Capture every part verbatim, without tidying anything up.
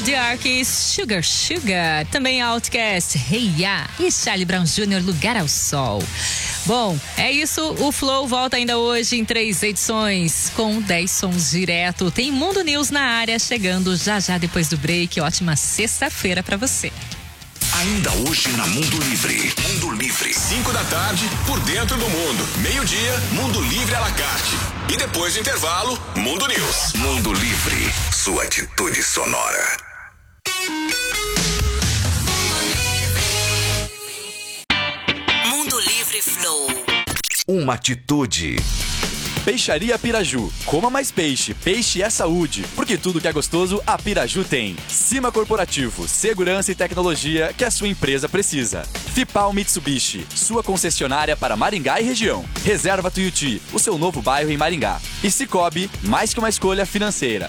The Arcs, Sugar Sugar. Também Outcast, Hey Ya. E Charlie Brown Júnior, Lugar ao Sol. Bom, é isso. O Flow volta ainda hoje em três edições, com dez sons direto. Tem Mundo News na área, chegando já já depois do break. Ótima sexta-feira pra você. Ainda hoje na Mundo Livre. Mundo Livre. Cinco da tarde, por dentro do mundo. Meio-dia, Mundo Livre à la carte. E depois do intervalo, Mundo News. Mundo Livre. Sua atitude sonora. Mundo Livre Flow. Uma atitude. Peixaria Piraju. Coma mais peixe. Peixe é saúde. Porque tudo que é gostoso, a Piraju tem. Cima Corporativo. Segurança e tecnologia que a sua empresa precisa. Fipal Mitsubishi. Sua concessionária para Maringá e região. Reserva Tuiuti. O seu novo bairro em Maringá. E Cicobi. Mais que uma escolha financeira.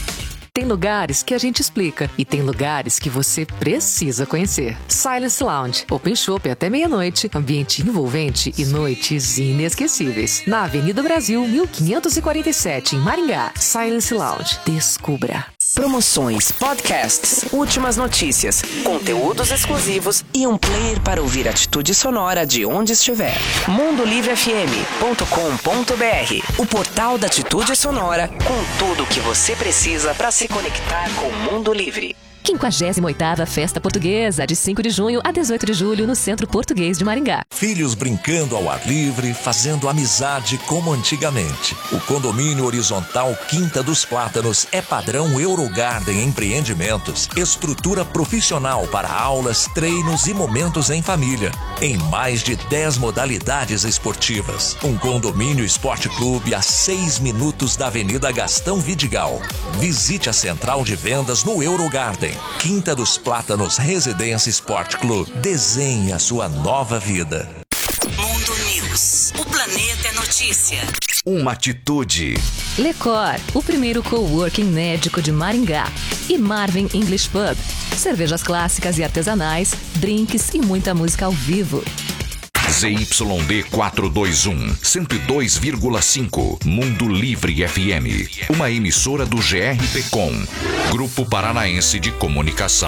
Tem lugares que a gente explica e tem lugares que você precisa conhecer. Silence Lounge, Open Shop até meia-noite, ambiente envolvente e noites inesquecíveis. Na Avenida Brasil, mil quinhentos e quarenta e sete, em Maringá. Silence Lounge, descubra. Promoções, podcasts, últimas notícias, conteúdos exclusivos e um player para ouvir a atitude sonora de onde estiver. mundo livre f m ponto com ponto b r, o portal da atitude sonora com tudo o que você precisa para se conectar com o mundo livre. quinquagésima oitava Festa Portuguesa, de cinco de junho a dezoito de julho, no Centro Português de Maringá. Filhos brincando ao ar livre, fazendo amizade como antigamente. O condomínio horizontal Quinta dos Plátanos é padrão Eurogarden Empreendimentos. Estrutura profissional para aulas, treinos e momentos em família. Em mais de dez modalidades esportivas. Um condomínio esporte clube a seis minutos da Avenida Gastão Vidigal. Visite a central de vendas no Eurogarden. Quinta dos Plátanos Residência Sport Club. Desenhe a sua nova vida. Mundo News. O planeta é notícia. Uma atitude. Lecor, o primeiro coworking médico de Maringá. E Marvin English Pub. Cervejas clássicas e artesanais, drinks e muita música ao vivo. Z Y D quatrocentos e vinte e um, cento e dois vírgula cinco, Mundo Livre F M. Uma emissora do G R P Com, Grupo Paranaense de Comunicação.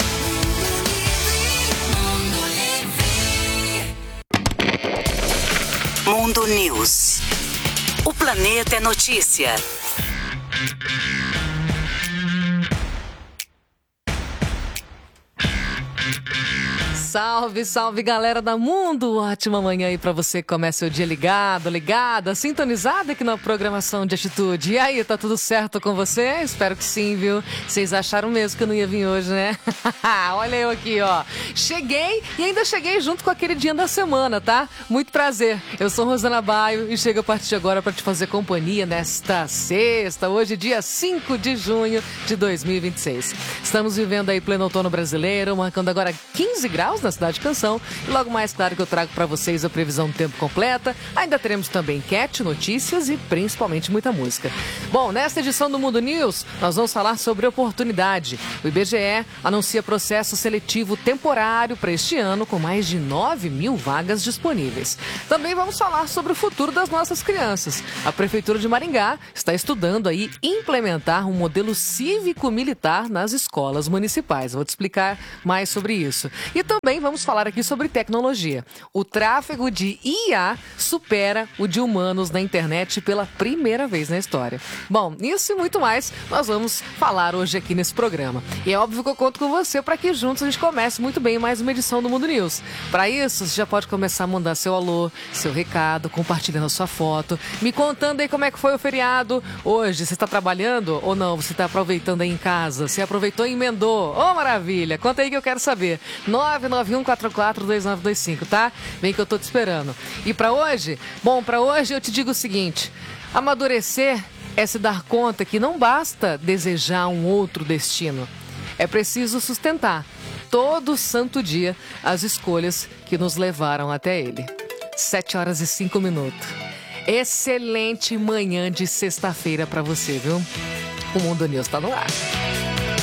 Mundo News. O planeta é notícia. Salve, salve, galera da Mundo! Ótima manhã aí pra você que começa o dia ligado, ligada, sintonizada aqui na programação de Atitude. E aí, tá tudo certo com você? Espero que sim, viu? Vocês acharam mesmo que eu não ia vir hoje, né? Olha eu aqui, ó. Cheguei e ainda cheguei junto com aquele dia da semana, tá? Muito prazer. Eu sou Rosana Baio e chego a partir de agora pra te fazer companhia nesta sexta, hoje dia cinco de junho de dois mil e vinte e seis. Estamos vivendo aí pleno outono brasileiro, marcando agora quinze graus na Cidade Canção. E logo mais, claro, que eu trago para vocês a previsão do tempo completa. Ainda teremos também enquete, notícias e principalmente muita música. Bom, nesta edição do Mundo News, nós vamos falar sobre oportunidade. O I B G E anuncia processo seletivo temporário para este ano, com mais de nove mil vagas disponíveis. Também vamos falar sobre o futuro das nossas crianças. A Prefeitura de Maringá está estudando aí implementar um modelo cívico-militar nas escolas municipais. Vou te explicar mais sobre isso. E também vamos falar aqui sobre tecnologia. O tráfego de I A supera o de humanos na internet pela primeira vez na história. Bom, isso e muito mais nós vamos falar hoje aqui nesse programa. E é óbvio que eu conto com você para que juntos a gente comece muito bem mais uma edição do Mundo News. Para isso, você já pode começar a mandar seu alô, seu recado, compartilhando a sua foto, me contando aí como é que foi o feriado. Hoje, você está trabalhando ou não? Você está aproveitando aí em casa? Você aproveitou e emendou? Ô, maravilha! Conta aí que eu quero saber. nove nove um quatro quatro dois nove dois cinco, tá? Vem que eu tô te esperando. E pra hoje? Bom, pra hoje eu te digo o seguinte: amadurecer é se dar conta que não basta desejar um outro destino. É preciso sustentar todo santo dia as escolhas que nos levaram até ele. Sete horas e cinco minutos. Excelente manhã de sexta-feira pra você, viu? O Mundo News tá no ar.